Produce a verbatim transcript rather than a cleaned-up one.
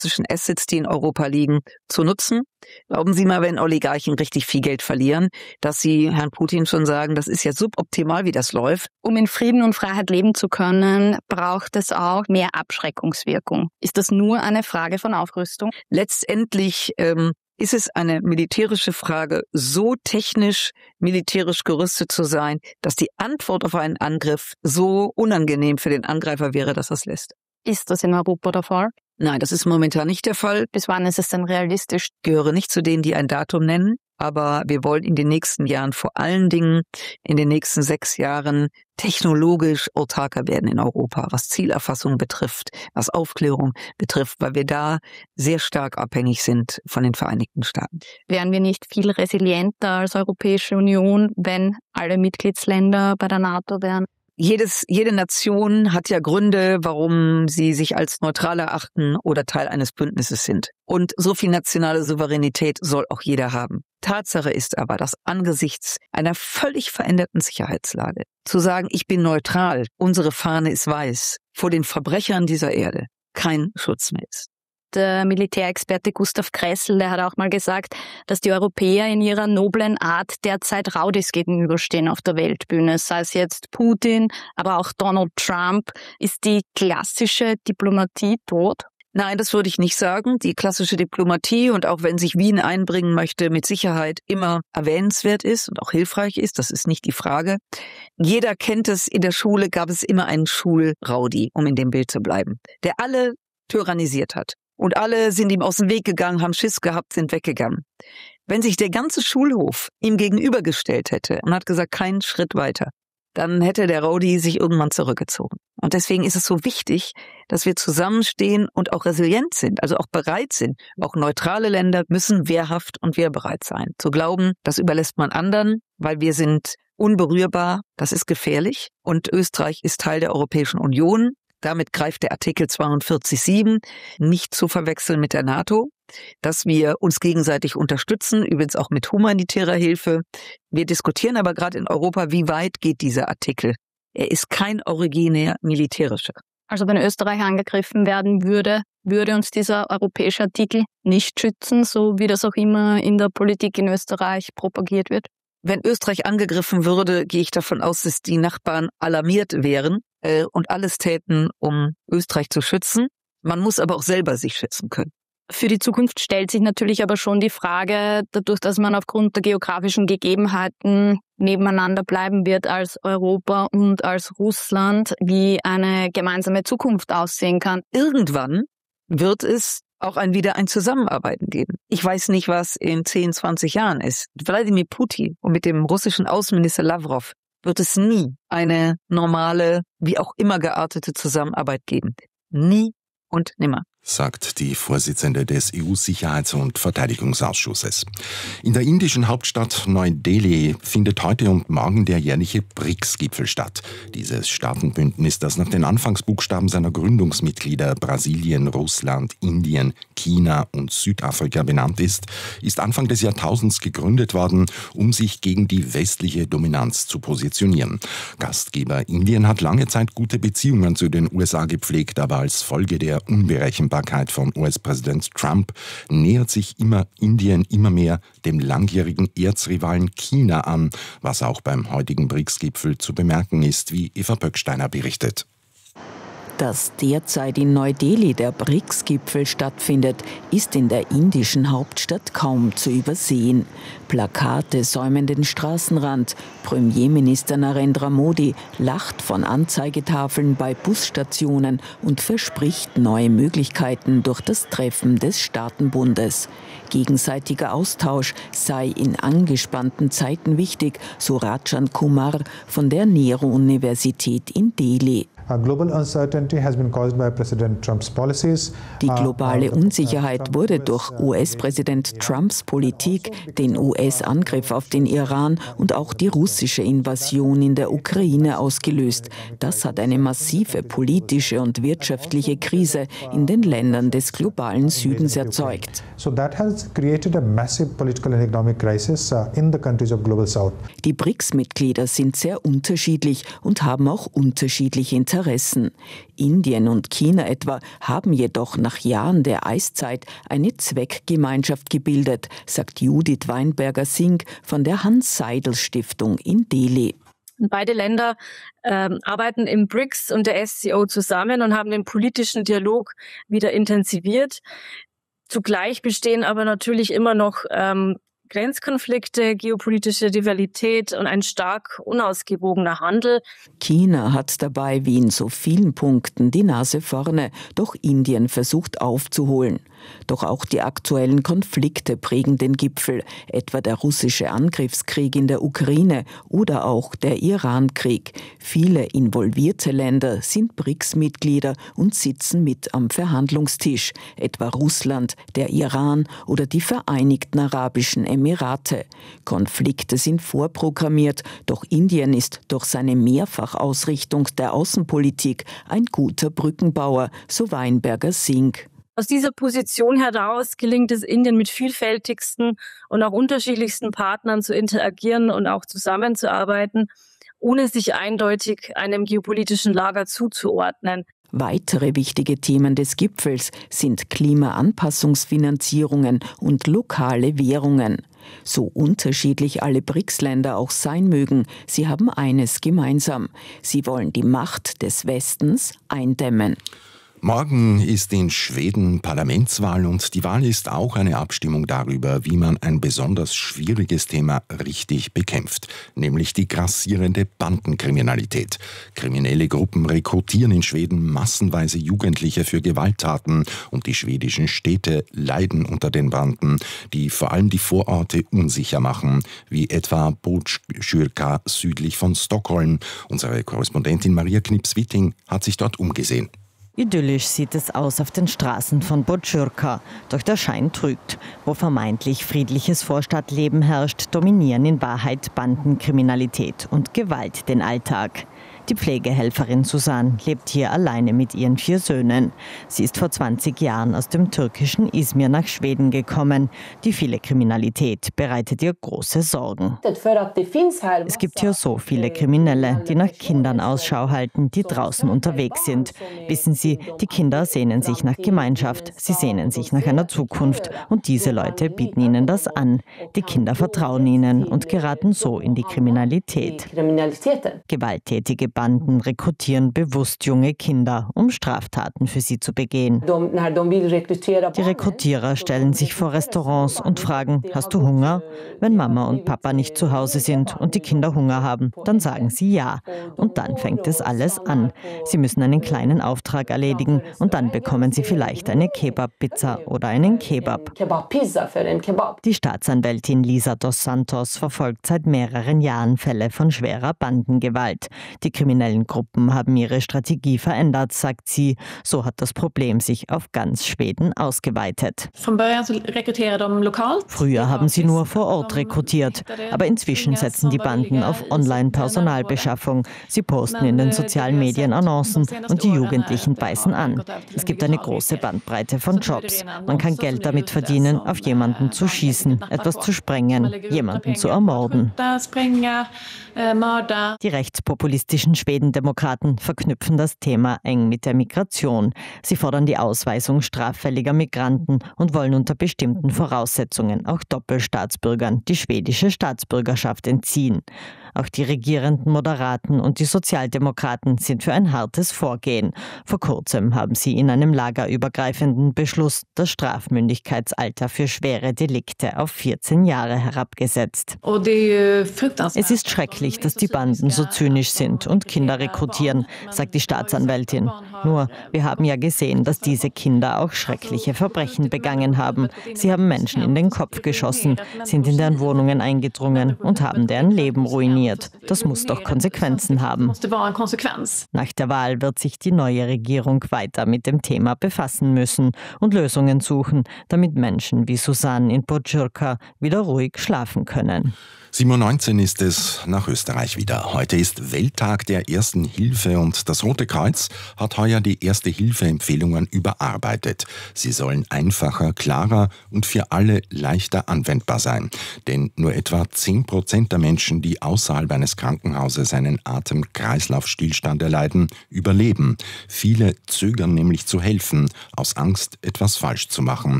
Assets, die in Europa liegen, zu nutzen. Glauben Sie mal, wenn Oligarchen richtig viel Geld verlieren, dass Sie Herrn Putin schon sagen, das ist ja suboptimal, wie das läuft. Um in Frieden und Freiheit leben zu können, braucht es auch mehr Abschreckungswirkung. Ist das nur eine Frage von Aufrüstung? Letztendlich ähm, ist es eine militärische Frage, so technisch militärisch gerüstet zu sein, dass die Antwort auf einen Angriff so unangenehm für den Angreifer wäre, dass er es lässt. Ist das in Europa der Fall? Nein, das ist momentan nicht der Fall. Bis wann ist es denn realistisch? Ich gehöre nicht zu denen, die ein Datum nennen, aber wir wollen in den nächsten Jahren, vor allen Dingen in den nächsten sechs Jahren, technologisch autarker werden in Europa, was Zielerfassung betrifft, was Aufklärung betrifft, weil wir da sehr stark abhängig sind von den Vereinigten Staaten. Wären wir nicht viel resilienter als Europäische Union, wenn alle Mitgliedsländer bei der NATO wären? Jedes, jede Nation hat ja Gründe, warum sie sich als neutral erachten oder Teil eines Bündnisses sind. Und so viel nationale Souveränität soll auch jeder haben. Tatsache ist aber, dass angesichts einer völlig veränderten Sicherheitslage zu sagen, ich bin neutral, unsere Fahne ist weiß, vor den Verbrechern dieser Erde kein Schutz mehr ist. Der Militärexperte Gustav Kressel, der hat auch mal gesagt, dass die Europäer in ihrer noblen Art derzeit Raudis gegenüberstehen auf der Weltbühne. Sei es jetzt Putin, aber auch Donald Trump. Ist die klassische Diplomatie tot? Nein, das würde ich nicht sagen. Die klassische Diplomatie und auch wenn sich Wien einbringen möchte, mit Sicherheit immer erwähnenswert ist und auch hilfreich ist, das ist nicht die Frage. Jeder kennt es, in der Schule gab es immer einen Schulraudi, um in dem Bild zu bleiben, der alle tyrannisiert hat. Und alle sind ihm aus dem Weg gegangen, haben Schiss gehabt, sind weggegangen. Wenn sich der ganze Schulhof ihm gegenübergestellt hätte und hat gesagt, keinen Schritt weiter, dann hätte der Rowdy sich irgendwann zurückgezogen. Und deswegen ist es so wichtig, dass wir zusammenstehen und auch resilient sind, also auch bereit sind. Auch neutrale Länder müssen wehrhaft und wehrbereit sein. Zu glauben, das überlässt man anderen, weil wir sind unberührbar, das ist gefährlich. Und Österreich ist Teil der Europäischen Union. Damit greift der Artikel zweiundvierzig Absatz sieben nicht zu verwechseln mit der NATO, dass wir uns gegenseitig unterstützen, übrigens auch mit humanitärer Hilfe. Wir diskutieren aber gerade in Europa, wie weit geht dieser Artikel. Er ist kein originär militärischer. Also wenn Österreich angegriffen werden würde, würde uns dieser europäische Artikel nicht schützen, so wie das auch immer in der Politik in Österreich propagiert wird? Wenn Österreich angegriffen würde, gehe ich davon aus, dass die Nachbarn alarmiert wären äh, und alles täten, um Österreich zu schützen. Man muss aber auch selber sich schützen können. Für die Zukunft stellt sich natürlich aber schon die Frage, dadurch, dass man aufgrund der geografischen Gegebenheiten nebeneinander bleiben wird als Europa und als Russland, wie eine gemeinsame Zukunft aussehen kann. Irgendwann wird es auch ein wieder ein Zusammenarbeiten geben. Ich weiß nicht, was in zehn, zwanzig Jahren ist. Wladimir Putin und mit dem russischen Außenminister Lavrov wird es nie eine normale, wie auch immer geartete Zusammenarbeit geben. Nie und nimmer. Sagt die Vorsitzende des E U-Sicherheits- und Verteidigungsausschusses. In der indischen Hauptstadt Neu-Delhi findet heute und morgen der jährliche B R I C S-Gipfel statt. Dieses Staatenbündnis, das nach den Anfangsbuchstaben seiner Gründungsmitglieder Brasilien, Russland, Indien, China und Südafrika benannt ist, ist Anfang des Jahrtausends gegründet worden, um sich gegen die westliche Dominanz zu positionieren. Gastgeber Indien hat lange Zeit gute Beziehungen zu den U S A gepflegt, aber als Folge der Unberechenbarkeit von U S-Präsident Trump nähert sich immer Indien immer mehr dem langjährigen Erzrivalen China an, was auch beim heutigen B R I C S-Gipfel zu bemerken ist, wie Eva Böcksteiner berichtet. Dass derzeit in Neu-Delhi der B R I C S-Gipfel stattfindet, ist in der indischen Hauptstadt kaum zu übersehen. Plakate säumen den Straßenrand. Premierminister Narendra Modi lacht von Anzeigetafeln bei Busstationen und verspricht neue Möglichkeiten durch das Treffen des Staatenbundes. Gegenseitiger Austausch sei in angespannten Zeiten wichtig, so Rajan Kumar von der Nehru-Universität in Delhi. Die globale Unsicherheit wurde durch U S-Präsident Trumps Politik, den U S-Angriff auf den Iran und auch die russische Invasion in der Ukraine ausgelöst. Das hat eine massive politische und wirtschaftliche Krise in den Ländern des globalen Südens erzeugt. Die B R I C S-Mitglieder sind sehr unterschiedlich und haben auch unterschiedliche Interessen. Interessen. Indien und China etwa haben jedoch nach Jahren der Eiszeit eine Zweckgemeinschaft gebildet, sagt Judith Weinberger-Singh von der Hans-Seidel-Stiftung in Delhi. Beide Länder ähm, arbeiten im B R I C S und der S C O zusammen und haben den politischen Dialog wieder intensiviert. Zugleich bestehen aber natürlich immer noch ähm, Grenzkonflikte, geopolitische Rivalität und ein stark unausgewogener Handel. China hat dabei wie in so vielen Punkten die Nase vorne, doch Indien versucht aufzuholen. Doch auch die aktuellen Konflikte prägen den Gipfel, etwa der russische Angriffskrieg in der Ukraine oder auch der Iran-Krieg. Viele involvierte Länder sind B R I C S-Mitglieder und sitzen mit am Verhandlungstisch, etwa Russland, der Iran oder die Vereinigten Arabischen Emirate. Konflikte sind vorprogrammiert, doch Indien ist durch seine Mehrfachausrichtung der Außenpolitik ein guter Brückenbauer, so Weinberger-Singh. Aus dieser Position heraus gelingt es Indien mit vielfältigsten und auch unterschiedlichsten Partnern zu interagieren und auch zusammenzuarbeiten, ohne sich eindeutig einem geopolitischen Lager zuzuordnen. Weitere wichtige Themen des Gipfels sind Klimaanpassungsfinanzierungen und lokale Währungen. So unterschiedlich alle B R I C S-Länder auch sein mögen, sie haben eines gemeinsam. Sie wollen die Macht des Westens eindämmen. Morgen ist in Schweden Parlamentswahl und die Wahl ist auch eine Abstimmung darüber, wie man ein besonders schwieriges Thema richtig bekämpft, nämlich die grassierende Bandenkriminalität. Kriminelle Gruppen rekrutieren in Schweden massenweise Jugendliche für Gewalttaten und die schwedischen Städte leiden unter den Banden, die vor allem die Vororte unsicher machen, wie etwa Botkyrka südlich von Stockholm. Unsere Korrespondentin Maria Knips-Witting hat sich dort umgesehen. Idyllisch sieht es aus auf den Straßen von Botkyrka, doch der Schein trügt. Wo vermeintlich friedliches Vorstadtleben herrscht, dominieren in Wahrheit Bandenkriminalität und Gewalt den Alltag. Die Pflegehelferin Susan lebt hier alleine mit ihren vier Söhnen. Sie ist vor zwanzig Jahren aus dem türkischen Izmir nach Schweden gekommen. Die viele Kriminalität bereitet ihr große Sorgen. Es gibt hier so viele Kriminelle, die nach Kindern Ausschau halten, die draußen unterwegs sind. Wissen Sie, die Kinder sehnen sich nach Gemeinschaft, sie sehnen sich nach einer Zukunft und diese Leute bieten ihnen das an. Die Kinder vertrauen ihnen und geraten so in die Kriminalität. Gewalttätige Banden rekrutieren bewusst junge Kinder, um Straftaten für sie zu begehen. Die Rekrutierer stellen sich vor Restaurants und fragen, hast du Hunger? Wenn Mama und Papa nicht zu Hause sind und die Kinder Hunger haben, dann sagen sie ja. Und dann fängt es alles an. Sie müssen einen kleinen Auftrag erledigen und dann bekommen sie vielleicht eine Kebab-Pizza oder einen Kebab. Die Staatsanwältin Lisa dos Santos verfolgt seit mehreren Jahren Fälle von schwerer Bandengewalt. Die kriminellen Gruppen haben ihre Strategie verändert, sagt sie. So hat das Problem sich auf ganz Schweden ausgeweitet. Früher haben sie nur vor Ort rekrutiert, aber inzwischen setzen die Banden auf Online-Personalbeschaffung. Sie posten in den sozialen Medien Annoncen und die Jugendlichen beißen an. Es gibt eine große Bandbreite von Jobs. Man kann Geld damit verdienen, auf jemanden zu schießen, etwas zu sprengen, jemanden zu ermorden. Die rechtspopulistischen Schwedendemokraten verknüpfen das Thema eng mit der Migration. Sie fordern die Ausweisung straffälliger Migranten und wollen unter bestimmten Voraussetzungen auch Doppelstaatsbürgern die schwedische Staatsbürgerschaft entziehen. Auch die regierenden Moderaten und die Sozialdemokraten sind für ein hartes Vorgehen. Vor kurzem haben sie in einem lagerübergreifenden Beschluss das Strafmündigkeitsalter für schwere Delikte auf vierzehn Jahre herabgesetzt. Es ist schrecklich, dass die Banden so zynisch sind und Kinder rekrutieren, sagt die Staatsanwältin. Nur, wir haben ja gesehen, dass diese Kinder auch schreckliche Verbrechen begangen haben. Sie haben Menschen in den Kopf geschossen, sind in deren Wohnungen eingedrungen und haben deren Leben ruiniert. Das muss doch Konsequenzen haben. Nach der Wahl wird sich die neue Regierung weiter mit dem Thema befassen müssen und Lösungen suchen, damit Menschen wie Susanne in Botkyrka wieder ruhig schlafen können. sieben Uhr neunzehn ist es nach Österreich wieder. Heute ist Welttag der Ersten Hilfe und das Rote Kreuz hat heuer die Erste-Hilfe-Empfehlungen überarbeitet. Sie sollen einfacher, klarer und für alle leichter anwendbar sein. Denn nur etwa zehn Prozent der Menschen, die außer außerhalb eines Krankenhauses einen Atem-Kreislauf-Stillstand erleiden, überleben. Viele zögern nämlich zu helfen, aus Angst, etwas falsch zu machen.